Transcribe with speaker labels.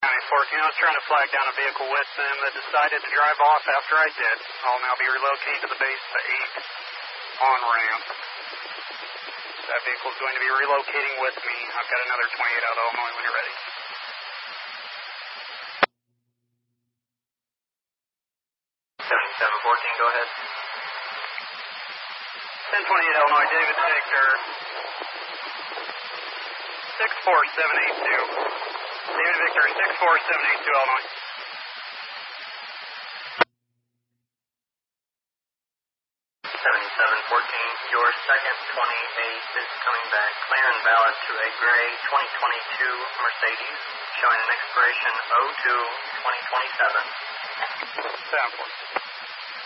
Speaker 1: 14. I was trying to flag down a vehicle with them that decided to drive off after I did. I'll now be relocating to the base to 8 on ramp. That vehicle is going to be relocating with me. I've got another 28 out of Illinois when you're ready.
Speaker 2: 7714, go ahead.
Speaker 1: 1028 Illinois, David Victor. 64782. David Victor, 64782 Illinois.
Speaker 2: 7714, your second 28 is coming back clear and valid to a gray 2022 Mercedes showing an expiration 02-2027.
Speaker 1: 7-4.